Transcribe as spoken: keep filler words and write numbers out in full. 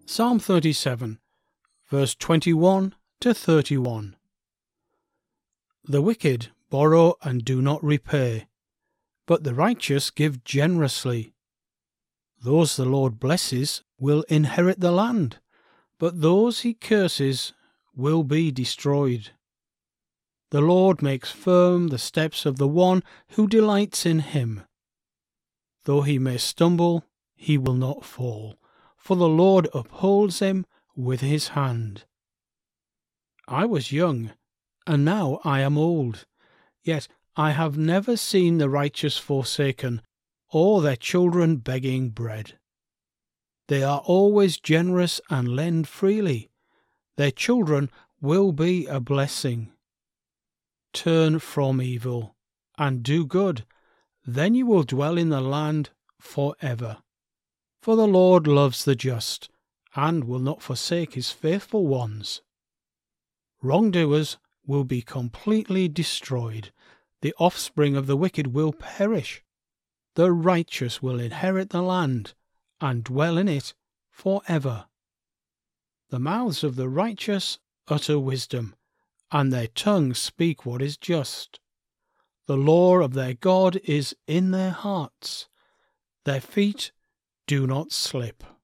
Psalm thirty-seven, verse twenty-one to thirty-one. The wicked borrow and do not repay, but the righteous give generously. Those the Lord blesses will inherit the land, but those he curses will be destroyed. The Lord makes firm the steps of the one who delights in him. Though he may stumble, he will not fall, for the Lord upholds him with his hand. I was young, and now I am old, yet I have never seen the righteous forsaken, or their children begging bread. They are always generous and lend freely. Their children will be a blessing. Turn from evil and do good, then you will dwell in the land forever. For the Lord loves the just, and will not forsake his faithful ones. Wrongdoers will be completely destroyed. The offspring of the wicked will perish. The righteous will inherit the land and dwell in it forever. The mouths of the righteous utter wisdom, and their tongues speak what is just. The law of their God is in their hearts. Their feet do not slip.